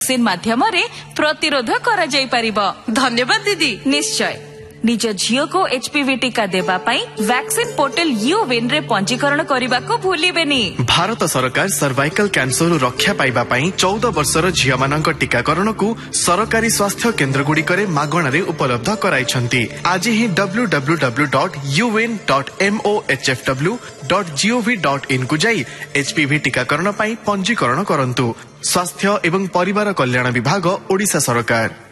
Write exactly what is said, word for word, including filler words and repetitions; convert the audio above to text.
Vaccine माध्यम प्रतिरोध करा जाई परिबो। धन्यवाद दीदी। निश्चय निज झियो को एचपीवी टीका देबा पई वैक्सीन पोर्टल यू विन रे पंजीकरण करबा को भूलिबेनी। भारत सरकार सर्वाइकल कैंसर रक्षा पाइबा पई चौदह वर्षर झियो मानक टीकाकरण को सरकारी स्वास्थ्य केन्द्र गुडी करे मागणा रे उपलब्ध कराइछंती। आज ही W W W dot U win dot M O H F W dot G O V dot in को जाई एचपीवी टीकाकरण पई पंजीकरण करंतु। स्वास्थ्य एवं परिवार कल्याण विभाग ओडिशा सरकार।